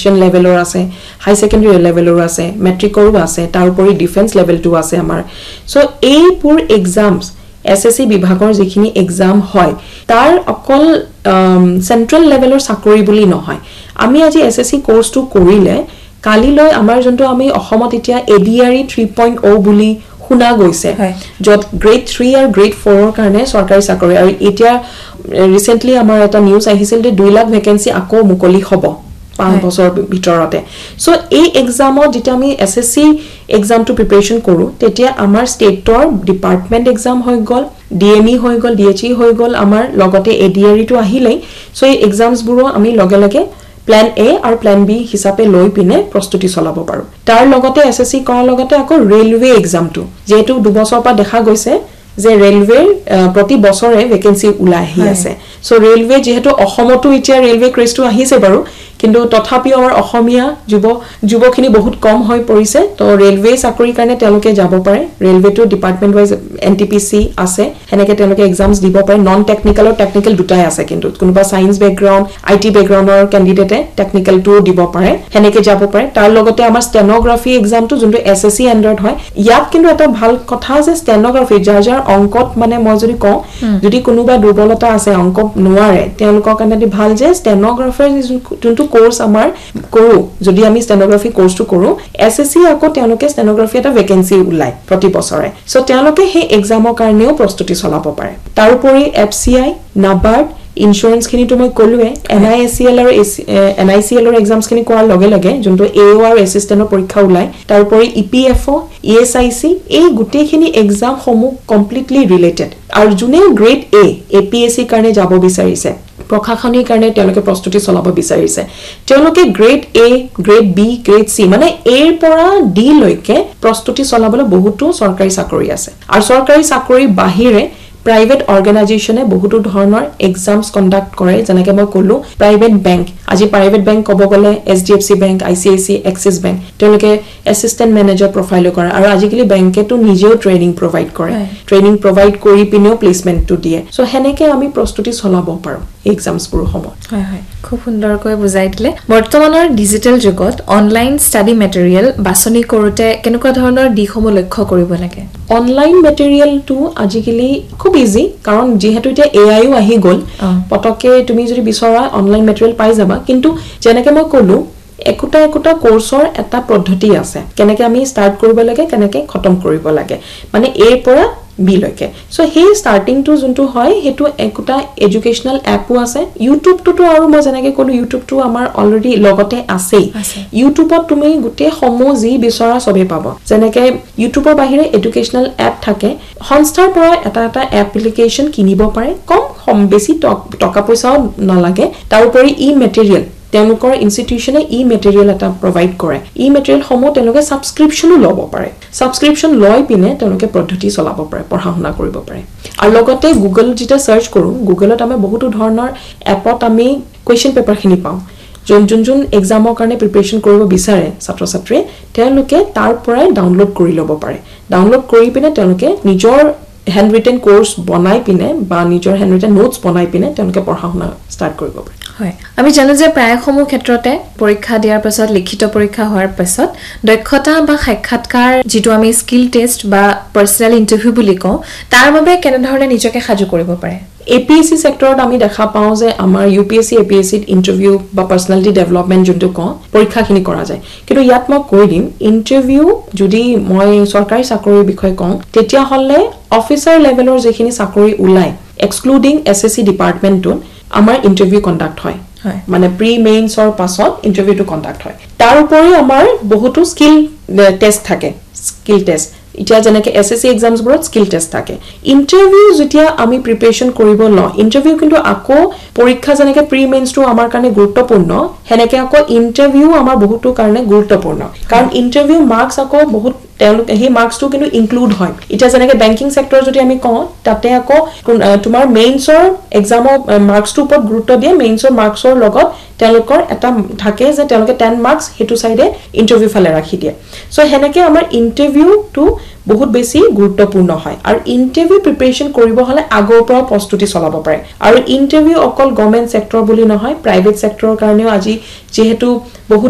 graduation লেভেলৰ আছে হাই secondary লেভেলৰ আছে মেট্ৰিকৰো আছে তাৰ উপৰি ডিফেন্স লেভেলটো আছে আমাৰ সো এইবোৰ এক্সামস SSC বিভাগৰ যিখিনি এক্সাম হয় তাৰ অকল সেন্ট্ৰাল লেভেলৰ চাকৰি বুলি নহয় আমি আজি SSC কোৰ্সটো কৰিলে কালিলৈ আমাৰ জন্তু আমি অসমত এতিয়া ADRE 3.0 বুলি শুনা গৈছে যত গ্ৰেড 3 আৰু গ্ৰেড 4 ৰ কাৰণে চৰকাৰী চাকৰি আৰু এতিয়া ৰিসেন্টলি আমাৰ এটা নিউজ আহিছিল যে 2 লাখ ভ্যাকেন্সি আকৌ মুকলি হ'ব 5 বছৰ ভিতৰতে সো এই এক্সামত যেটা আমি SSC এক্সামটো প্ৰিপাৰেচন কৰো তেতিয়া আমাৰ ষ্টেটৰ ডিপাৰ্টমেন্ট এক্সাম হৈ গল DME হৈ গল DHE হৈ গল আমাৰ লগতে ADRE টো আহিলেই সো এই এক্সামস বোৰো আমি লগে লগে প্ল্যান A আৰু প্ল্যান B হিচাপে লৈ পিনে প্ৰস্তুতি চলাব পাৰো তাৰ লগতে SSC কৰাৰ লগতে আকৌ ৰেলৱে এক্সামটো যেটো 2 বছৰ পৰা দেখা গৈছে যে ৰেলৱে প্ৰতি বছৰে ভ্যাকেন্সি উলাই আহি আছে সো ৰেলৱে যেহেতু অসমতো এতিয়া ৰেলৱে ক্ৰেজটো আহিছে বাৰু কিন্তু তথাপিও আমাৰ অসমীয়া যুৱখিনি বহুত কম হৈ পৰিছে তো ৰেলৱে চাকৰিৰ কাৰণে তেওঁলোকে যাব পাৰে ৰেলৱেটো ডিপাৰ্টমেন্ট ওয়াইজ NTPC আছে হেনেকে তেওঁলোকে এক্সামস দিব পাৰে নন টেকনিক্যাল আৰু টেকনিক্যাল দুটাই আছে কিন্তু কোনোবা সায়েন্স ব্যাকগ্ৰাউণ্ড IT ব্যাকগ্ৰাউণ্ডৰ ক্যান্ডিডেটে টেকনিক্যাল টো দিব পাৰে হেনেকে যাব পাৰে তাৰ লগতে আমাৰ ষ্টেনোগ্ৰাফি এক্সামটো যোনটো SSC আন্ডাৰত হয় ইয়াত কিন্তু এটা ভাল কথা যে ষ্টেনোগ্ৰাফি যাৰ অংকত মানে মই যদি কওঁ যদি কোনোবা দুৰ্বলতা আছে অংক নোৱাৰে তেওঁলোকৰ কাৰণে ভাল যে ষ্টেনোগ্ৰাফাৰ যোনটো কোৰ্স আমাৰ কৰো যদি আমি ষ্টেনোগ্ৰাফি কোৰ্সটো কৰো SSC আকৌ তেওঁলোকে ষ্টেনোগ্ৰাফি এটা ভ্যাকেন্সি উলাই প্ৰতি বছৰে সো তেওঁলোকে সেই এক্সামৰ কাৰণেও প্ৰস্তুতি চলাব পাৰে তাৰ উপৰি FCI NABARD ইন্স্যুৰেন্স খিনি তো মই কলুৱে NICL আৰু NICL ৰ এক্সামস খিনি কৰাৰ লগে লগে যোনটো AO আৰু এসিস্টেন্টৰ পৰীক্ষা উলাই তাৰ উপৰি EPFO ESIC এই গুটেখিনি এক্সাম সমূহ কমপ্লিটলি ৰিলেটেড আৰু যোনে গ্ৰেড A APSC কাৰণে যাব বিচাৰিছে প্ৰশাসনিক কাৰণে তেওঁলোকে প্ৰস্তুতি চলাব বিচাৰিছে তেওঁলোকে grade A grade B grade C মানে A ৰ পৰা D লৈকে প্ৰস্তুতি চলাবলৈ বহুতো চৰকাৰী চাকৰি আছে আৰু চৰকাৰী চাকৰি বাহিৰে প্ৰাইভেট অৰ্গানাইজেচনে বহুতো ধৰণৰ এক্সামস কন্ডাক্ট কৰে যেনেকৈ মই কলো প্ৰাইভেট বেংক আজি প্ৰাইভেট বেংক কব গলে SDFC bank ICICI axis bank তেওঁলোকে এসিস্ট্যান্ট ম্যানেজাৰ প্ৰফাইল কৰে আৰু আজিকালি বেংকেটো নিজেও ট্ৰেইনিং প্ৰভাইড কৰে ট্ৰেইনিং প্ৰভাইড কৰি পিনেও প্লেসমেন্টটো দিয়ে সো হেনেকে আমি প্ৰস্তুতি চলাব পাৰো এক্সামস বোৰ সময় হয় খুব সুন্দৰকৈ বুজাই দিলে বৰ্তমানৰ ডিজিটেল যুগত অনলাইন ষ্টাডি মেটেৰিয়েল বাছনি কৰোতে কেনেকুৱা ধৰণৰ দিশসমূহ লক্ষ্য কৰিব লাগে অনলাইন মেটেৰিয়েলটো আজিকালি খুব ইজি কাৰণ যেহেতু এটা AI ও আহি গল পটকে তুমি যদি বিচৰা অনলাইন মেটেৰিয়েল পাই যাবা কিন্তু যেনেকৈ মই কলো একোটা কোৰ্সৰ এটা পদ্ধতি আছে কেনেকৈ আমি স্টাৰ্ট কৰিব লাগে কেনেকৈ খতম কৰিব লাগে মানে A পৰা B লৈকে সো হে স্টাৰ্টিং টু যোনটো হয় হেতু একোটা এডুকেশনাল এপও আছে YouTube টো আৰু মই যেনেকৈ কলো YouTube টো আমাৰ অলৰেডি লগতে আছে YouTubeত তুমি গুটে সমূহ যি বিচৰা সবে পাব যেনেকৈ YouTubeৰ বাহিৰে এডুকেশনাল এপ থাকে সংস্থাৰ পৰা এটা এপ্লিকেশন কিনিব পাৰে কম বেছি টকা পইচাও নালাগে তাৰ উপৰি মেটেৰিয়েল তেওঁলোকৰ ইনষ্টিটিউচনে মেটেৰিয়েল এটা প্ৰভাইড কৰে মেটেৰিয়েল সমূহ তেওঁলোকে সাবস্ক্ৰিপচনো ল'ব পাৰে সাবস্ক্ৰিপচন লৈ পিনে তেওঁলোকে পদ্ধতি চলাব পাৰে পঢ়াশুনা কৰিব পাৰে আৰু লগতে গুগল যেটা সাৰ্চ কৰো গুগলত আমি বহুতো ধৰণৰ এপত আমি কোৱেশ্চন পেপাৰ খিনি পাওঁ যোন এক্সামৰ কাৰণে প্ৰিপাৰেচন কৰিব বিচাৰে ছাত্ৰ ছাত্ৰী তেওঁলোকে তাৰ পৰাই ডাউনলোড কৰি ল'ব পাৰে ডাউনলোড কৰি পিনে তেওঁলোকে নিজৰ হ্যান্ড ৰিটেন কোৰ্স বনাই পিনে বা নিজৰ হ্যান্ড ৰিটেন নোটস বনাই পিনে তেওঁলোকে পঢ়াশুনা ষ্টাৰ্ট কৰিব পাৰে হয় আমি জানো যে প্ৰায় সমূহ ক্ষেত্ৰতে পৰীক্ষা দিয়াৰ পাছত লিখিত পৰীক্ষা হোৱাৰ পাছত দক্ষতা বা সাক্ষাৎকাৰ যেটো আমি স্কিল টেষ্ট বা পাৰ্সোনাল ইন্টাৰভিউ বুলি কওঁ তাৰ বাবে কেনে ধৰণে নিজকে সাজু কৰিব পাৰে APSC সেক্টৰত আমি দেখা পাওঁ যে আমাৰ UPSC APSC ইন্টাৰভিউ বা পাৰ্সোনালিটি ডেভেলপমেন্ট যোনটো কওঁ পৰীক্ষাখিনি কৰা যায় কিন্তু ইয়াত মই কৈ দিম ইন্টাৰভিউ যদি মই চৰকাৰী চাকৰিৰ বিষয়ে কওঁ তেতিয়া হলে অফিচাৰ লেভেলৰ যেখিনি চাকৰি উলাই এক্সক্লুডিং SSC ডিপাৰ্টমেন্টটো আমাৰ ইন্টাৰভিউ কন্ডাক্ট হয় মানে প্ৰি মেইনছৰ পাছত ইন্টাৰভিউটো কন্ডাক্ট হয় তাৰ উপৰি আমাৰ বহুতো স্কিল টেষ্ট থাকে স্কিল টেষ্ট ইতিয়া যেনেকৈ SSC এক্সামস বোৰত স্কিল টেষ্ট থাকে ইন্টাৰভিউ যেতিয়া আমি প্ৰিপাৰেচন কৰিব লওঁ ইন্টাৰভিউ কিন্তু আকৌ পৰীক্ষা যেনেকৈ প্ৰি মেইনছটো আমাৰ কাৰণে গুৰুত্বপূৰ্ণ হেনেকৈ আকৌ ইন্টাৰভিউ আমাৰ বহুতো কাৰণে গুৰুত্বপূৰ্ণ কাৰণ ইন্টাৰভিউ মাৰ্কস আকৌ বহুত তেওঁলোকে হে মাৰ্কসটো কিন্তু ইনক্লুড হয় ইটা যেনেকৈ বেংকিং সেক্টৰ যদি আমি কওঁ তাতে আকৌ তোমাৰ মেইনছৰ এক্সামৰ মাৰ্কসটো ওপৰত গুৰুত্ব দিয়ে মেইনছৰ মাৰ্কসৰ লগত তেওঁলোকৰ এটা থাকে যে তেওঁলোকে 10 মাৰ্কস হেতু সাইডে ইন্টাৰভিউ ফালে ৰাখি দিয়ে সো হেনেকৈ আমাৰ ইন্টাৰভিউটো বহুত বেছি গুৰুত্বপূৰ্ণ হয় আৰু ইন্টাৰভিউ প্ৰিপাৰেচন কৰিব হলে আগৰ পৰা প্ৰস্তুতি চলাব পাৰে আৰু ইন্টাৰভিউ অকল গভৰ্ণমেন্ট সেক্টৰ বুলি নহয় প্ৰাইভেট সেক্টৰৰ কাৰণেও আজি যেহেতু বহুত